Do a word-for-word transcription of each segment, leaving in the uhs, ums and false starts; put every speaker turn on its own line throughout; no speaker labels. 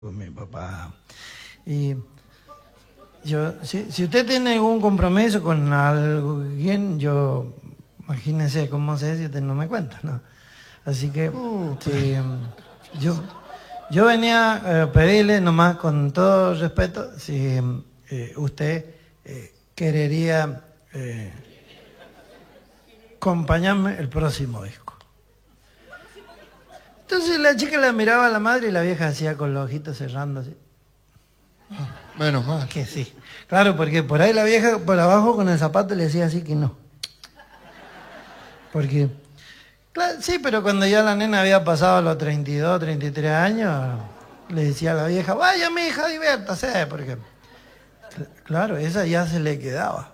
con mi papá. Y yo, si, si usted tiene algún compromiso con alguien, yo, imagínese cómo sé si usted no me cuenta, ¿no? Así que, uh, si, yo, yo venía a pedirle nomás con todo respeto si eh, usted eh, querería eh, acompañarme el próximo disco. Entonces la chica la miraba a la madre y la vieja hacía con los ojitos cerrando así.
Menos mal.
Que sí. Claro, porque por ahí la vieja por abajo con el zapato le decía así que no. Porque, claro, sí, pero cuando ya la nena había pasado los treinta y dos, treinta y tres años, le decía a la vieja, vaya mi hija, diviértase, porque, claro, esa ya se le quedaba.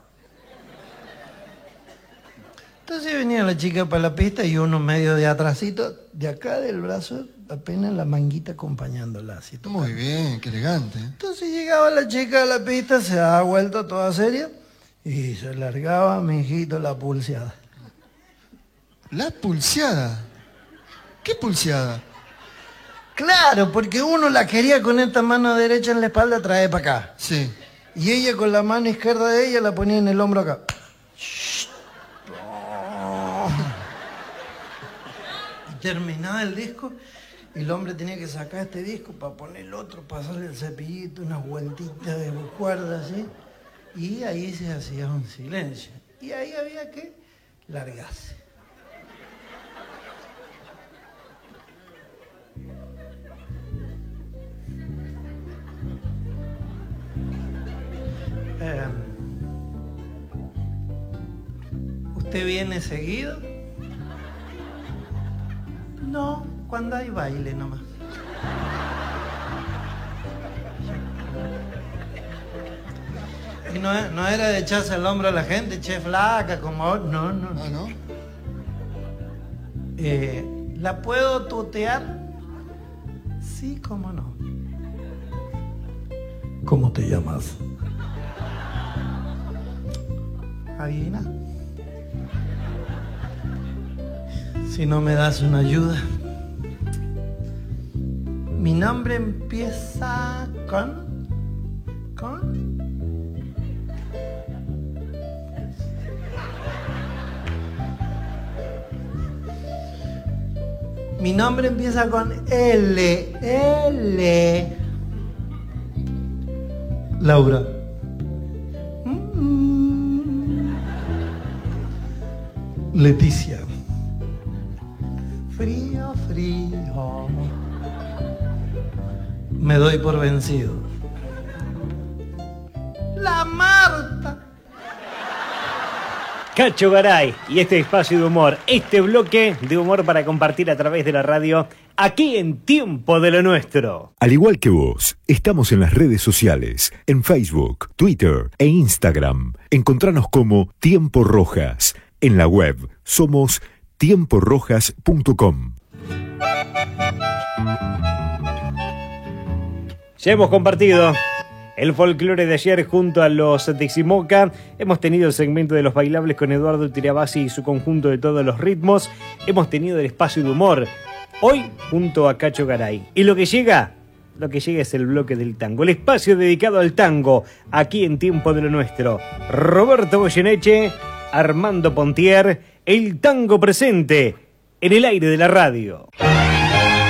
Entonces venía la chica para la pista y uno medio de atrasito, de acá del brazo, apenas la manguita acompañándola. Así,
muy bien, qué elegante.
Entonces llegaba la chica a la pista, se daba vuelta toda seria y se largaba, mi hijito, la pulseada.
¿La pulseada? ¿Qué pulseada?
Claro, porque uno la quería con esta mano derecha en la espalda traer para acá.
Sí.
Y ella con la mano izquierda de ella la ponía en el hombro acá. Terminaba el disco y el hombre tenía que sacar este disco para poner el otro, pasarle el cepillito, unas vueltitas de cuerda así, y ahí se hacía un silencio. Y ahí había que largarse. Eh, ¿Usted viene seguido? No, cuando hay baile nomás. Y no, no era de echarse el hombro a la gente, che flaca, como... No, no, no.
¿Ah, no?
Eh, ¿La puedo tutear? Sí, cómo no. ¿Cómo te llamas? Adivina. Si no me das una ayuda. Mi nombre empieza con... ¿Con? Mi nombre empieza con L. L. Laura. Mm. Leticia. Frío, frío. Me doy por vencido. La Marta.
Cacho Garay y este espacio de humor, este bloque de humor para compartir a través de la radio, aquí en Tiempo de lo Nuestro.
Al igual que vos, estamos en las redes sociales, en Facebook, Twitter e Instagram. Encontranos como Tiempo Rojas. En la web somos tiempo rojas punto com.
Ya hemos compartido el folclore de ayer junto a los Teximoca. Hemos tenido el segmento de los bailables con Eduardo Tirabassi y su conjunto de todos los ritmos. Hemos tenido el espacio de humor hoy junto a Cacho Garay. Y lo que llega, lo que llega es el bloque del tango, el espacio dedicado al tango aquí en Tiempo de lo Nuestro. Roberto Goyeneche, Armando Pontier, el tango presente en el aire de la radio.